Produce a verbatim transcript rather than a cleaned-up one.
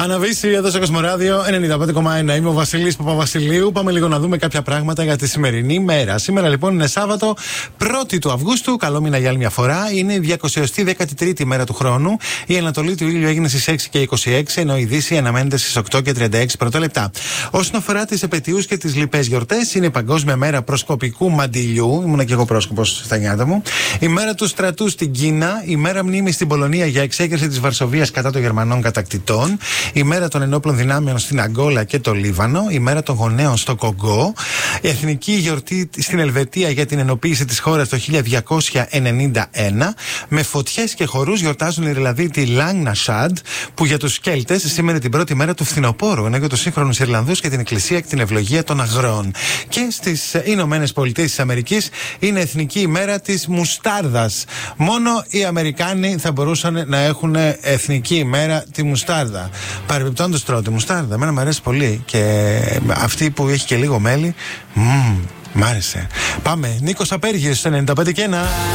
Αναβήσει εδώ στο Κοσμοράδιο ενενήντα πέντε κόμμα ένα. Είμαι ο Βασιλής Παπαβασιλείου. Πάμε λίγο να δούμε κάποια πράγματα για τη σημερινή μέρα. Σήμερα λοιπόν είναι Σάββατο, πρώτη του Αυγούστου. Καλό μήνα για άλλη μια φορά. Είναι η διακοσιαστή δέκατη τρίτη μέρα του χρόνου. Η ανατολή του ήλιου έγινε στις έξι και είκοσι έξι, ενώ η δύση αναμένεται στις οκτώ και τριάντα έξι πρώτα λεπτά. Όσον αφορά τις επετειούς και τις λοιπές γιορτές, είναι η Παγκόσμια Μέρα Προσκοπικού Μαντιλιού. Ήμουνα και εγώ πρόσκοπος στα νιάτα μου. Η Μέρα του Στρατού στην Κίνα. Η Μέρα Μνήμης στην Πολωνία για εξέγερση της Βαρσοβίας κατά των Γερμανών κατακτητών. Η Μέρα των Ενόπλων Δυνάμεων στην Αγκόλα και το Λίβανο. Η Μέρα των Γονέων στο Κογκό. Η Εθνική Γιορτή στην Ελβετία για την ενοποίηση της χώρας το χίλια διακόσια ενενήντα ένα. Με φωτιές και χορούς γιορτάζουν οι Ιρλανδοί τη Λάγνα Σαντ, που για τους Κέλτες σήμερα την πρώτη μέρα του φθινοπόρου, ενώ για τους σύγχρονους Ιρλανδούς και την Εκκλησία και την ευλογία των αγρών. Και στις Ηνωμένες Πολιτείες της Αμερικής είναι Εθνική ημέρα της μουστάρδας. Μόνο οι Αμερικάνοι θα μπορούσαν να έχουν εθνική ημέρα τη μουστάρδα. Παρεμπιπτόντως τρώω τη μουστάρδα, εμένα μου αρέσει πολύ. Και αυτή που έχει και λίγο μέλι, μμμ, μ' άρεσε. Πάμε, Νίκος Απέργης, ενενήντα πέντε και ένα.